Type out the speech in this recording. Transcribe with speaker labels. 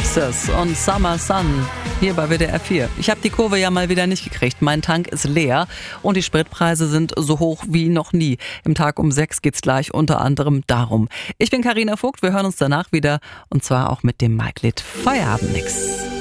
Speaker 1: Texas und Summer Sun hier bei WDR 4. Ich habe die Kurve ja mal wieder nicht gekriegt. Mein Tank ist leer und die Spritpreise sind so hoch wie noch nie. Im Tag um 6 geht's gleich unter anderem darum. Ich bin Carina Vogt, wir hören uns danach wieder und zwar auch mit dem Mike Litt Feierabendmix.